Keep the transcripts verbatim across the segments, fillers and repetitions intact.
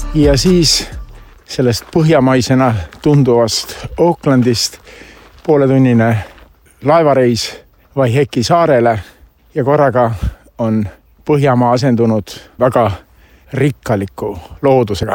Ja siis sellest põhjamaisena tunduvast Aucklandist pooletunnine laevareis Waiheke saarele ja korraga on Põhjamaa asendunud väga rikkaliku loodusega.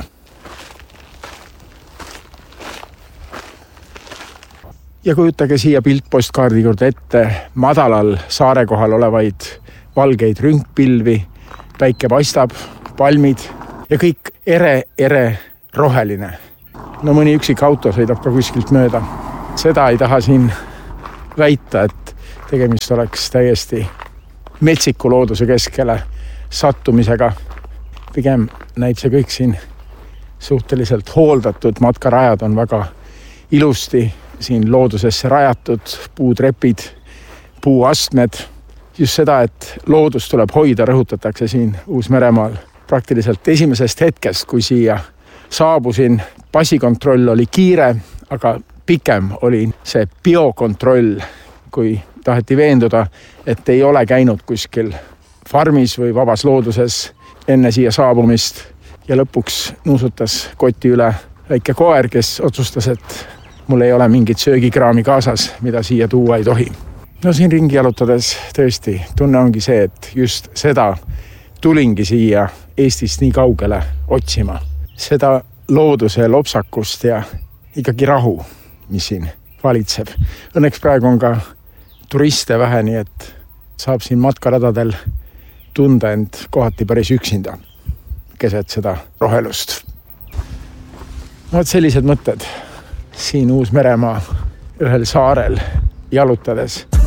Ja kujutage siia piltpostkaardi juurde ette madalal saare kohal olevaid valgeid rünkpilvi, päike paistab, palmid ja kõik ere, ere roheline. No mõni üksik auto sõidab ka kuskilt mööda. Seda ei taha siin väita, et tegemist oleks täiesti metsiku looduse keskele sattumisega. Pigem näib see kõik siin suhteliselt hooldatud. Matkarajad on väga ilusti siin loodusesse rajatud, puutrepid, puuastmed. Just seda, et loodus tuleb hoida, rõhutatakse siin Uus-Meremaal. Praktiliselt esimesest hetkest, kui siia saabusin, passikontroll oli kiire, aga pikem oli see biokontroll, kui taheti veenduda, et ei ole käinud kuskil farmis või vabas looduses enne siia saabumist. Ja lõpuks nuusutas koti üle väike koer, kes otsustas, et mul ei ole mingit söögikraami kaasas, mida siia tuua ei tohi. No siin ringi jalutades tõesti tunne ongi see, et just seda tulingi siia Eestist nii kaugele otsima. Seda looduse lopsakust ja ikkagi rahu, mis siin valitseb. Õnneks praegu on ka turiste vähe, nii et saab siin matkaradadel tunda end kohati päris üksinda keset seda rohelust. No, sellised mõtted siin Uus-Meremaa ühel saarel jalutades.